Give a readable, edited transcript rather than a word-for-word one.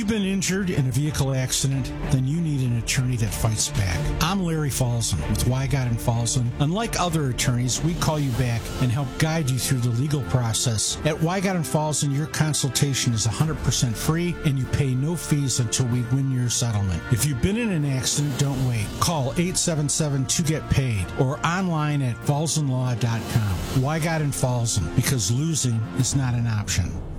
you've been injured in a vehicle accident, then you need an attorney that fights back. I'm Larry Falzon with Wygott and Falzon. Unlike other attorneys, we call you back and help guide you through the legal process. At Wygott and Falzon, your consultation is 100% free and you pay no fees until we win your settlement. If you've been in an accident, don't wait. Call 877-2-GET-PAID or online at falzonlaw.com. Wygott and Falzon, because losing is not an option.